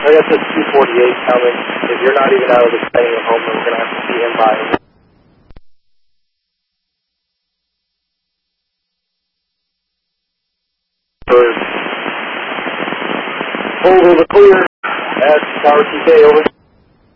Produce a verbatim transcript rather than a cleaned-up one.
I got this two forty-eight coming. If you're not even out of the setting at home, then we're going to have to see him by. Over the clear. That's Tower T K, over.